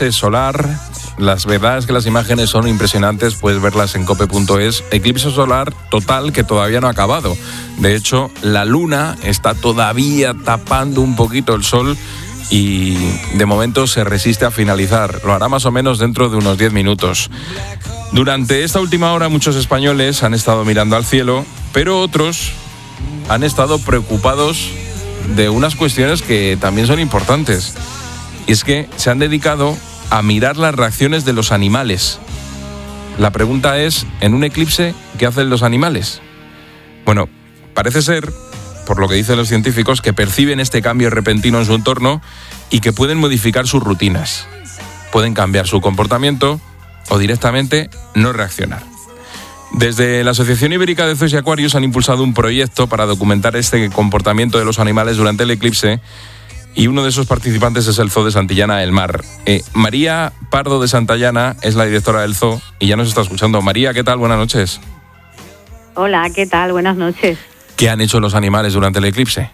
eclipse solar. La verdad es que las imágenes son impresionantes, puedes verlas en cope.es. Eclipse solar total que todavía no ha acabado. De hecho, la luna está todavía tapando un poquito el sol y de momento se resiste a finalizar. Lo hará más o menos dentro de unos 10 minutos. Durante esta última hora muchos españoles han estado mirando al cielo, pero otros han estado preocupados de unas cuestiones que también son importantes. Y es que se han dedicado a mirar las reacciones de los animales. La pregunta es, en un eclipse, ¿qué hacen los animales? Bueno, parece ser, por lo que dicen los científicos, que perciben este cambio repentino en su entorno y que pueden modificar sus rutinas. Pueden cambiar su comportamiento o directamente no reaccionar. Desde la Asociación Ibérica de Zoos y Acuarios han impulsado un proyecto para documentar este comportamiento de los animales durante el eclipse y uno de esos participantes es el Zoo de Santillana El Mar. María Pardo de Santillana es la directora del zoo y ya nos está escuchando. María, ¿qué tal? Buenas noches. Hola, ¿qué tal? Buenas noches. ¿Qué han hecho los animales durante el eclipse?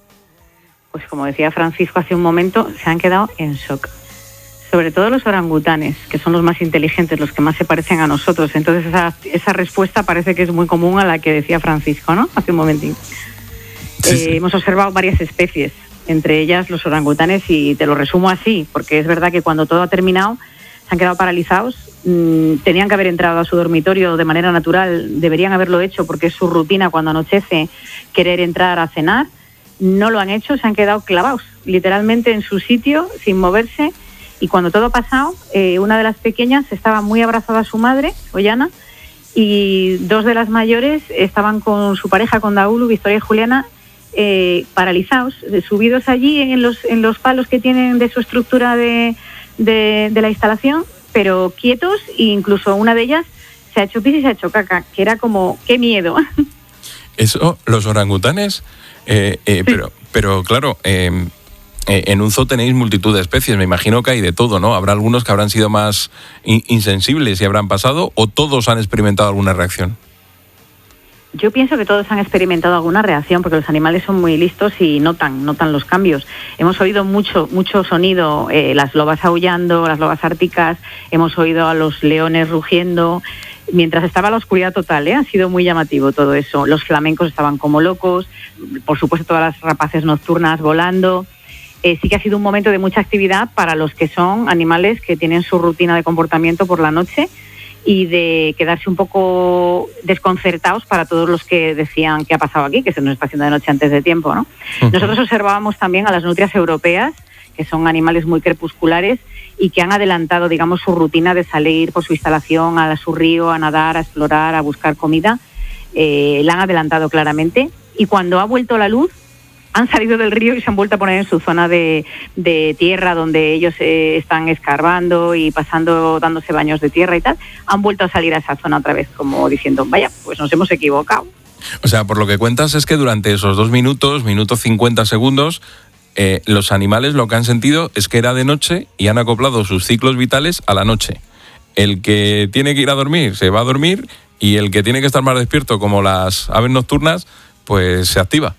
Pues como decía Francisco hace un momento, se han quedado en shock. Sobre todo los orangutanes, que son los más inteligentes, los que más se parecen a nosotros. Entonces esa respuesta parece que es muy común a la que decía Francisco, ¿no? Hace un momentín. Sí. Hemos observado varias especies, entre ellas los orangutanes, y te lo resumo así, porque es verdad que cuando todo ha terminado se han quedado paralizados. Tenían que haber entrado a su dormitorio de manera natural, deberían haberlo hecho porque es su rutina cuando anochece querer entrar a cenar. No lo han hecho, se han quedado clavados literalmente en su sitio sin moverse. Y cuando todo ha pasado, una de las pequeñas estaba muy abrazada a su madre, Ollana, y dos de las mayores estaban con su pareja, con Daulu, Victoria y Juliana, paralizados, subidos allí en los palos que tienen de su estructura de la instalación, pero quietos, e incluso una de ellas se ha hecho pis y se ha hecho caca, que era como, ¡qué miedo! Eso, los orangutanes, pero claro, en un zoo tenéis multitud de especies, me imagino que hay de todo, ¿no? Habrá algunos que habrán sido más insensibles y habrán pasado, ¿o todos han experimentado alguna reacción? Yo pienso que todos han experimentado alguna reacción porque los animales son muy listos y notan los cambios. Hemos oído mucho sonido, las lobas aullando, las lobas árticas, hemos oído a los leones rugiendo, mientras estaba la oscuridad total, ha sido muy llamativo todo eso. Los flamencos estaban como locos, por supuesto todas las rapaces nocturnas volando. Sí que ha sido un momento de mucha actividad para los que son animales que tienen su rutina de comportamiento por la noche y de quedarse un poco desconcertados para todos los que decían qué ha pasado aquí, que se nos está haciendo de noche antes de tiempo, ¿no? Uh-huh. Nosotros observábamos también a las nutrias europeas, que son animales muy crepusculares y que han adelantado, digamos, su rutina de salir por su instalación a su río, a nadar, a explorar, a buscar comida. La han adelantado claramente y cuando ha vuelto la luz, han salido del río y se han vuelto a poner en su zona de tierra donde ellos están escarbando y pasando, dándose baños de tierra y tal. Han vuelto a salir a esa zona otra vez, como diciendo, vaya, pues nos hemos equivocado. O sea, por lo que cuentas es que durante esos 2 minutos, minuto 50 segundos, los animales lo que han sentido es que era de noche y han acoplado sus ciclos vitales a la noche. El que tiene que ir a dormir se va a dormir y el que tiene que estar más despierto, como las aves nocturnas, pues se activa.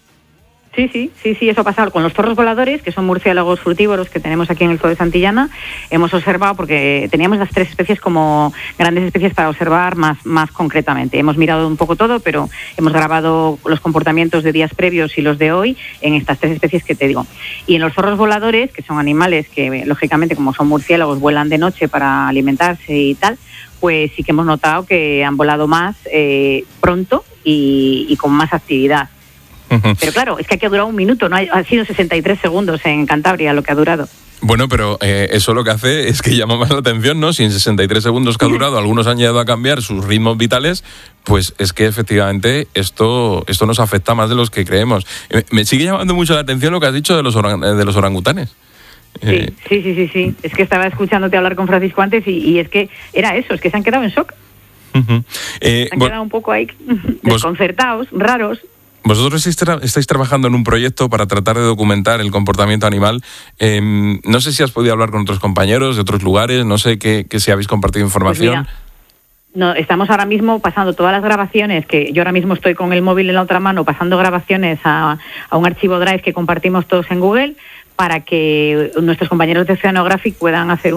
Sí, eso ha pasado con los zorros voladores, que son murciélagos frutívoros que tenemos aquí en el Zoo de Santillana. Hemos observado, porque teníamos las 3 especies como grandes especies para observar más concretamente. Hemos mirado un poco todo, pero hemos grabado los comportamientos de días previos y los de hoy en estas 3 especies que te digo. Y en los zorros voladores, que son animales que, lógicamente, como son murciélagos, vuelan de noche para alimentarse y tal, pues sí que hemos notado que han volado más pronto y con más actividad. Pero claro, es que aquí ha durado 1 minuto, no ha sido 63 segundos en Cantabria lo que ha durado. Bueno, pero eso lo que hace es que llama más la atención, ¿no? Si en 63 segundos que ha durado algunos han llegado a cambiar sus ritmos vitales, pues es que efectivamente esto nos afecta más de los que creemos. Me sigue llamando mucho la atención lo que has dicho de los orangutanes. Sí. Es que estaba escuchándote hablar con Francisco antes y es que era eso, es que se han quedado en shock. Se han quedado un poco ahí desconcertados, raros. Vosotros estáis trabajando en un proyecto para tratar de documentar el comportamiento animal. No sé si has podido hablar con otros compañeros de otros lugares, no sé que si habéis compartido información. Pues no, estamos ahora mismo pasando todas las grabaciones, que yo ahora mismo estoy con el móvil en la otra mano, pasando grabaciones a un archivo Drive que compartimos todos en Google, para que nuestros compañeros de Oceanographic puedan hacer